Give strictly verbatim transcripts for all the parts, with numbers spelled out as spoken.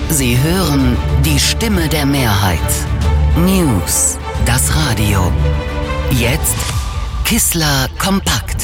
Sie hören die Stimme der Mehrheit. News, das Radio. Jetzt Kissler kompakt.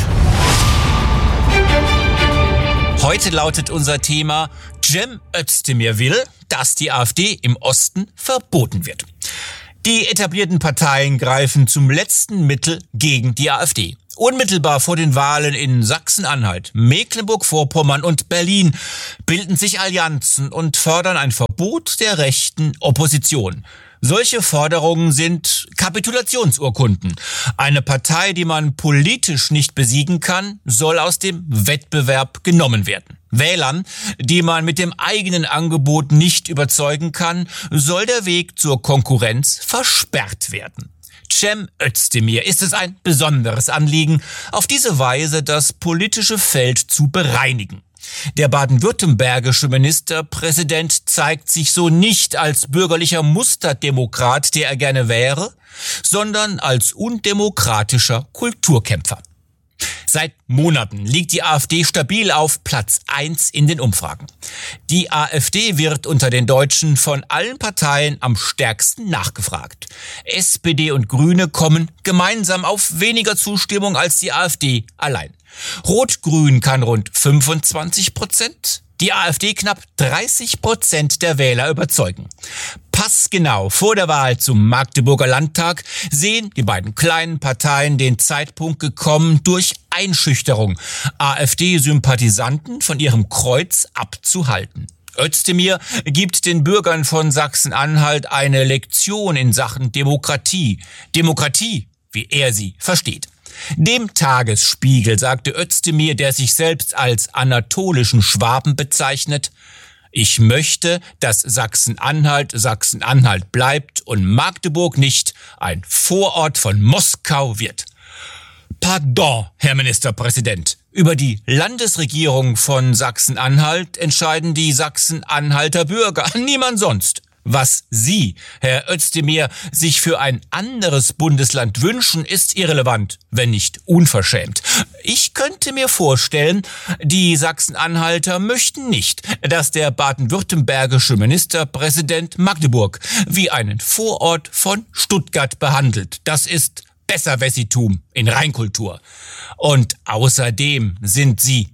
Heute lautet unser Thema: Cem Özdemir will, dass die AfD im Osten verboten wird. Die etablierten Parteien greifen zum letzten Mittel gegen die AfD. Unmittelbar vor den Wahlen in Sachsen-Anhalt, Mecklenburg-Vorpommern und Berlin bilden sich Allianzen und fordern ein Verbot der rechten Opposition. Solche Forderungen sind Kapitulationsurkunden. Eine Partei, die man politisch nicht besiegen kann, soll aus dem Wettbewerb genommen werden. Wählern, die man mit dem eigenen Angebot nicht überzeugen kann, soll der Weg zur Konkurrenz versperrt werden. Cem Özdemir ist es ein besonderes Anliegen, auf diese Weise das politische Feld zu bereinigen. Der baden-württembergische Ministerpräsident zeigt sich so nicht als bürgerlicher Musterdemokrat, der er gerne wäre, sondern als undemokratischer Kulturkämpfer. Seit Monaten liegt die AfD stabil auf Platz eins in den Umfragen. Die AfD wird unter den Deutschen von allen Parteien am stärksten nachgefragt. S P D und Grüne kommen gemeinsam auf weniger Zustimmung als die AfD allein. Rot-Grün kann rund fünfundzwanzig Prozent, die AfD knapp dreißig Prozent der Wähler überzeugen. Passgenau vor der Wahl zum Magdeburger Landtag sehen die beiden kleinen Parteien den Zeitpunkt gekommen, durch Einschüchterung AfD-Sympathisanten von ihrem Kreuz abzuhalten. Özdemir gibt den Bürgern von Sachsen-Anhalt eine Lektion in Sachen Demokratie. Demokratie, wie er sie versteht. Dem Tagesspiegel sagte Özdemir, der sich selbst als anatolischen Schwaben bezeichnet: Ich möchte, dass Sachsen-Anhalt Sachsen-Anhalt bleibt und Magdeburg nicht ein Vorort von Moskau wird. Pardon, Herr Ministerpräsident. Über die Landesregierung von Sachsen-Anhalt entscheiden die Sachsen-Anhalter Bürger, niemand sonst. Was Sie, Herr Özdemir, sich für ein anderes Bundesland wünschen, ist irrelevant, wenn nicht unverschämt. Ich könnte mir vorstellen, die Sachsen-Anhalter möchten nicht, dass der baden-württembergische Ministerpräsident Magdeburg wie einen Vorort von Stuttgart behandelt. Das ist Besserwessitum in Reinkultur. Und außerdem sind Sie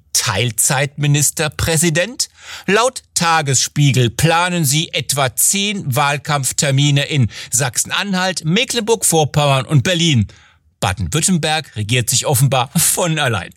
Teilzeitministerpräsident? Laut Tagesspiegel planen sie etwa zehn Wahlkampftermine in Sachsen-Anhalt, Mecklenburg-Vorpommern und Berlin. Baden-Württemberg regiert sich offenbar von allein.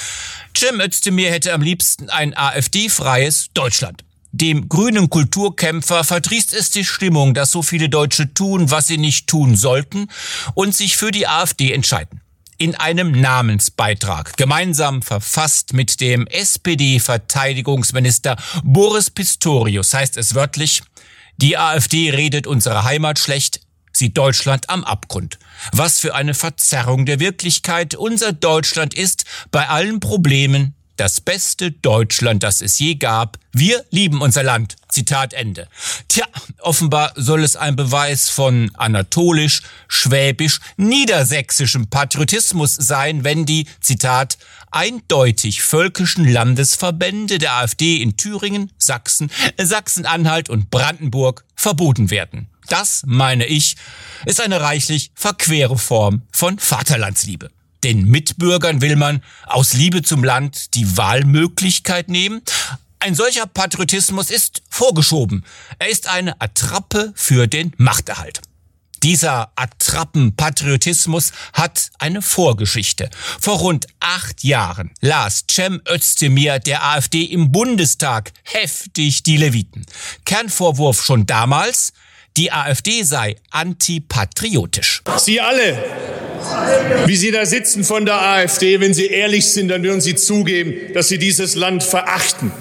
Cem Özdemir hätte am liebsten ein AfD-freies Deutschland. Dem grünen Kulturkämpfer verdrießt es die Stimmung, dass so viele Deutsche tun, was sie nicht tun sollten und sich für die AfD entscheiden. In einem Namensbeitrag, gemeinsam verfasst mit dem S P D-Verteidigungsminister Boris Pistorius, heißt es wörtlich: Die AfD redet unsere Heimat schlecht, sieht Deutschland am Abgrund. Was für eine Verzerrung der Wirklichkeit. Unser Deutschland ist bei allen Problemen das beste Deutschland, das es je gab. Wir lieben unser Land. Zitat Ende. Tja, offenbar soll es ein Beweis von anatolisch, schwäbisch, niedersächsischem Patriotismus sein, wenn die, Zitat, eindeutig völkischen Landesverbände der AfD in Thüringen, Sachsen, Sachsen-Anhalt und Brandenburg verboten werden. Das, meine ich, ist eine reichlich verquere Form von Vaterlandsliebe. Den Mitbürgern will man aus Liebe zum Land die Wahlmöglichkeit nehmen. Ein solcher Patriotismus ist vorgeschoben. Er ist eine Attrappe für den Machterhalt. Dieser Attrappenpatriotismus hat eine Vorgeschichte. Vor rund acht Jahren las Cem Özdemir der AfD im Bundestag heftig die Leviten. Kernvorwurf schon damals: Die AfD sei antipatriotisch. Sie alle, wie Sie da sitzen von der AfD, wenn Sie ehrlich sind, dann würden Sie zugeben, dass Sie dieses Land verachten.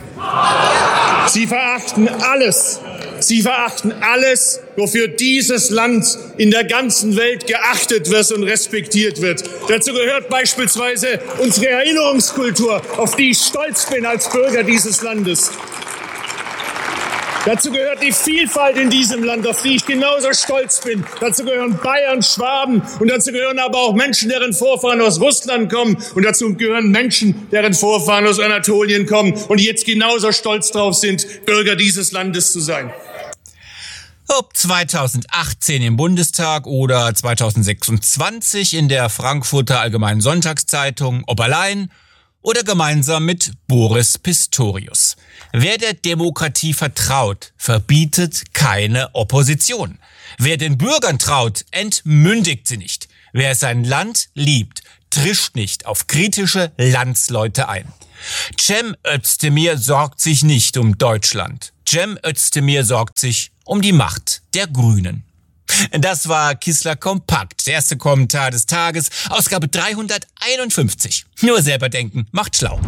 Sie verachten alles. Sie verachten alles, wofür dieses Land in der ganzen Welt geachtet wird und respektiert wird. Dazu gehört beispielsweise unsere Erinnerungskultur, auf die ich stolz bin als Bürger dieses Landes. Dazu gehört die Vielfalt in diesem Land, auf die ich genauso stolz bin. Dazu gehören Bayern, Schwaben und dazu gehören aber auch Menschen, deren Vorfahren aus Russland kommen. Und dazu gehören Menschen, deren Vorfahren aus Anatolien kommen und die jetzt genauso stolz drauf sind, Bürger dieses Landes zu sein. Ob zweitausendachtzehn im Bundestag oder zweitausendsechsundzwanzig in der Frankfurter Allgemeinen Sonntagszeitung, ob allein oder gemeinsam mit Boris Pistorius. Wer der Demokratie vertraut, verbietet keine Opposition. Wer den Bürgern traut, entmündigt sie nicht. Wer sein Land liebt, trischt nicht auf kritische Landsleute ein. Cem Özdemir sorgt sich nicht um Deutschland. Cem Özdemir sorgt sich um die Macht der Grünen. Das war Kissler Kompakt, der erste Kommentar des Tages, Ausgabe dreihunderteinundfünfzig. Nur selber denken, macht schlau.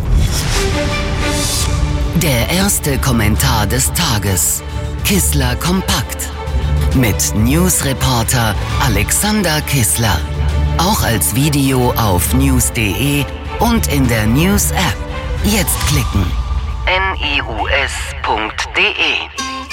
Der erste Kommentar des Tages. Kissler Kompakt. Mit Newsreporter Alexander Kissler. Auch als Video auf news punkt de und in der News-App. Jetzt klicken. news punkt de